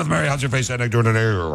with Mary. How's your face heading today?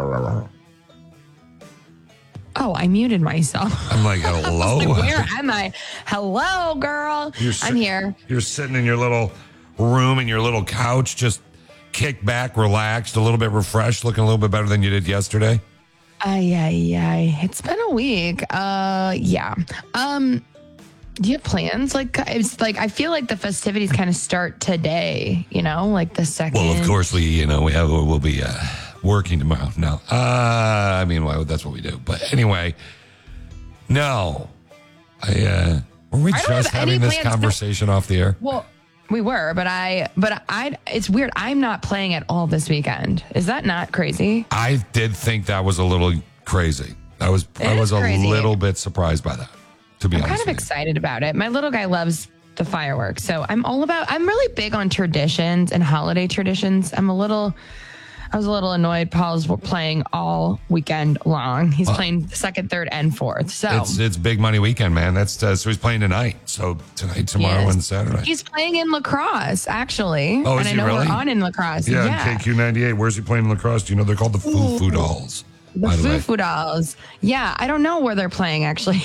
Oh, I muted myself. I'm like, hello? Where am I? Hello, girl. I'm here. You're sitting in your little room, in your little couch, just kicked back, relaxed, a little bit refreshed, looking a little bit better than you did yesterday. It's been a week. Yeah. Do you have plans? It's like I feel like the festivities kind of start today. Like the second. Well, of course we'll be working tomorrow. No, that's what we do. But anyway, no, were we just having this conversation off the air? Well, we were, but it's weird. I'm not playing at all this weekend. Is that not crazy? I did think that was a little crazy. I was crazy. A little bit surprised by that, to be honest. I'm kind of excited about it. My little guy loves the fireworks. So I'm really big on traditions and holiday traditions. I was a little annoyed. Paul's playing all weekend long. He's playing second, third, and fourth. So it's big money weekend, man. That's so he's playing tonight. So tonight, tomorrow, and Saturday. He's playing in lacrosse, actually. Oh, is and he I know really? we're on in lacrosse. Yeah, in KQ98. Where's he playing in lacrosse? Do you know they're called the Foo Dolls? The Foo Dolls. Yeah, I don't know where they're playing, actually.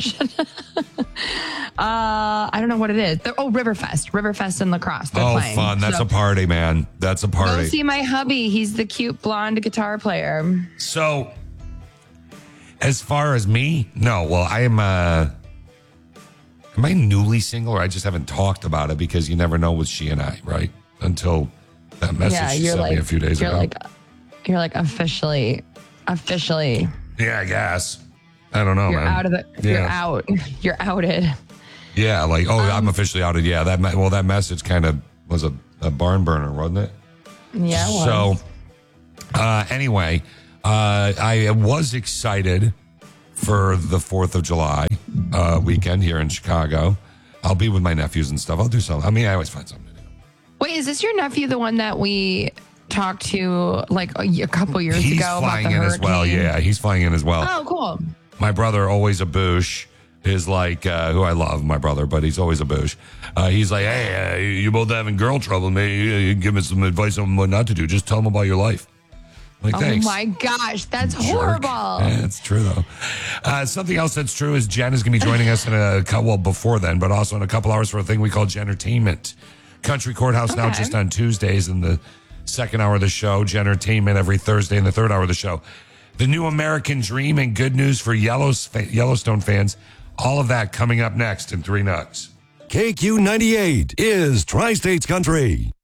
I don't know what it is. Riverfest and lacrosse. They're playing. Fun. That's a party, man. That's a party. Go see my hubby. He's the cute blonde guitar player. So, as far as me, no. Well, am I newly single, or I just haven't talked about it because you never know with she and I, right? Until that message she sent me a few days ago. You're like officially. Yeah, I guess. I don't know, you're man. Out of the. Yeah. You're out. You're outed. Yeah, I'm officially outed. Yeah, that message kind of was a barn burner, wasn't it? Yeah. It was. So, anyway, I was excited for the 4th of July weekend here in Chicago. I'll be with my nephews and stuff. I'll do something. I always find something to do. Wait, is this your nephew, the one that we talked to like a couple years ago? He's flying in as well. Yeah, he's flying in as well. Oh, cool. My brother, always a boosh, is like, who I love, my brother, but he's always a boosh. He's like, hey, you both having girl trouble. Maybe you give me some advice on what not to do. Just tell them about your life. Like, thanks. Oh my gosh, that's horrible. Yeah, it's true though. Something else that's true is Jen is going to be joining us in before then, but also in a couple hours for a thing we call Jentertainment. Country Courthouse now just on Tuesdays in the second hour of the show. Jentertainment every Thursday in the third hour of the show. The new American Dream and good news for Yellowstone fans. All of that coming up next in 3 Nugs. KQ98 is Tri-States Country.